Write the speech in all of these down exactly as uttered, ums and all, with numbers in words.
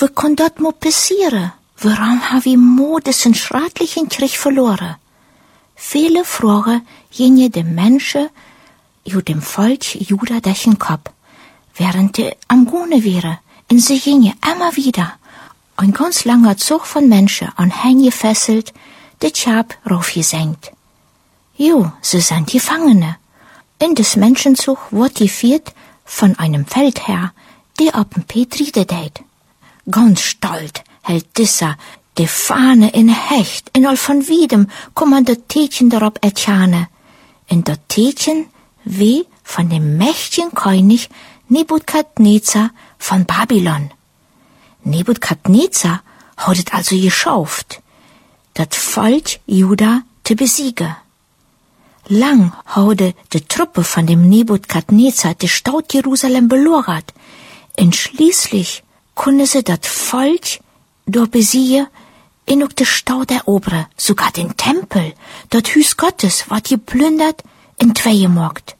wie kon dat mo passieren? Waarom har vi modus en schratlichen Krieg verloren? Viele Fragen gingen dem Menschen, ju dem Volk Juda durch den Kopf, während die am Gune wäre, und sie gingen immer wieder. Ein ganz langer Zug von Menschen an Hänge gefesselt, die Schab raufgesenkt. Jo, sie sind Gefangene. In des Menschenzug wird geführt von einem Feldherr, der auf dem Petri deit. Ganz stolz hält dieser die Fahne in Hecht, in all von Wiedem kommen das Tätchen darauf ertjane. In das Tätchen wie von dem mächtigen König Nebukadnezar von Babylon. Nebukadnezar hat es also geschafft, das Volk Juda zu besiegen. Lang hatte die Truppe von dem Nebukadnezar die Stadt Jerusalem belagert, und schließlich konnte sie das Volk durch besiegen und auch die Stadt erobern, sogar den Tempel, das Haus Gottes, wird geplündert und zwei gemacht.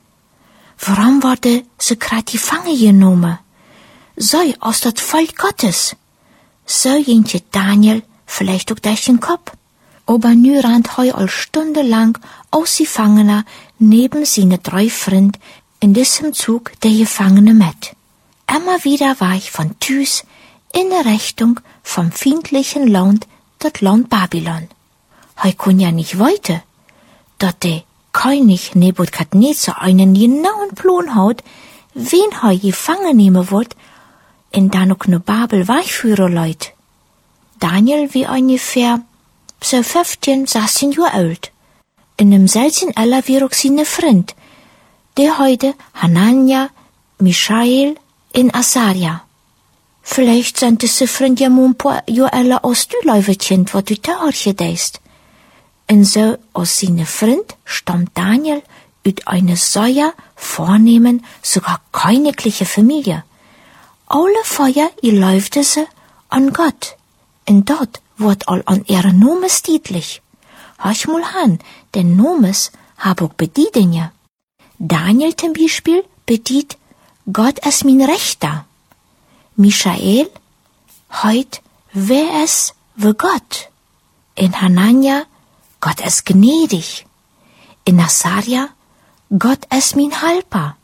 Warum wurde sie grad gefangen genommen? Sei aus das Volk Gottes. So ging Daniel vielleicht auch durch den Kopf. Aber nu rannt heu all stundenlang aus Gefangener neben seine drei Freund in diesem Zug der Gefangene mit. Immer wieder war ich von Tüs in der Richtung vom feindlichen Land, das Land Babylon. Heu kun ja nicht weiter, dat der König Nebukadnezar einen genauen Plan hat, wen heu gefangen nehmen wird, und dann auch ne Babel weichführen leut. Daniel wie ungefähr so fünfzehn, sechzehn Jahre alt. In dem selben Alter wie auch seine Freund, der heute Hanania, Michael und Asaria. Vielleicht sind diese Freund ja mal ein paar Jahre älter als du, Leuwetchen, was du da orchedeist. Und so aus seine Freund stammt Daniel aus einer sehr vornehmen, sogar königliche Familie. Alle Feuer geläufte sie an Gott. Und dort wird all an ihre Nomes dietlich. Hörch mal an, denn Nomes hab auch Bedienungen. Daniel zum Beispiel bedient Gott ist mein Rechter. Michael, heut, wer es wie Gott. In Hanania, Gott ist gnädig. In Asaria, Gott ist mein Helfer.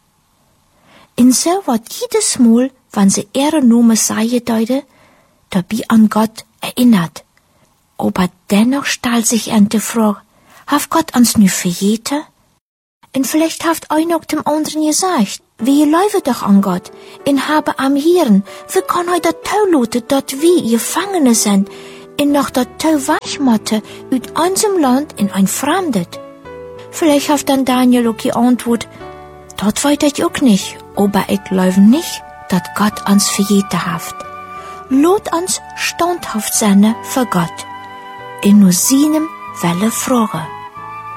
In so wird jedes Mal, wenn sie ihre Nomen sagen deute, dabei an Gott erinnert. Aber dennoch stellt sich an die Frage, hat Gott uns nu verjeten? Und vielleicht haft einer auch dem anderen gesagt, wir läufen doch an Gott, und haben am Hirn, wie kann heute das Taulute, dort wir Gefangene sind, und noch das Tau weichmatte, ut unserem Land in ein Fremdes. Vielleicht haft dann Daniel auch geantwortet, dort weiß ich auch nicht, aber ich glaube nicht, dass Gott uns verjeten haft. Lot uns standhaft sein für Gott, in nur seinem Welle fragen.